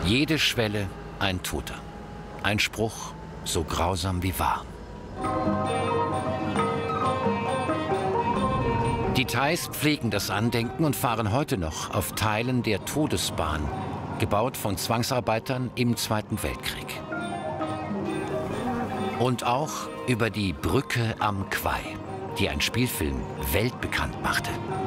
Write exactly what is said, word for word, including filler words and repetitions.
Jede Schwelle ein Toter. Ein Spruch so grausam wie wahr. Die Thais pflegen das Andenken und fahren heute noch auf Teilen der Todesbahn, gebaut von Zwangsarbeitern im Zweiten Weltkrieg. Und auch über die Brücke am Kwai, die ein Spielfilm weltbekannt machte.